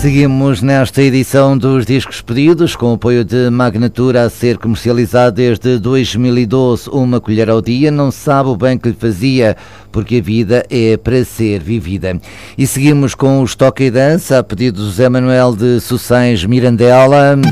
Seguimos nesta edição dos Discos Pedidos, com o apoio de Magnatura, a ser comercializado desde 2012. Uma colher ao dia, não sabe o bem que lhe fazia, porque a vida é para ser vivida. E seguimos com os Toca e Dança, a pedido de José Manuel de Sossães Mirandela.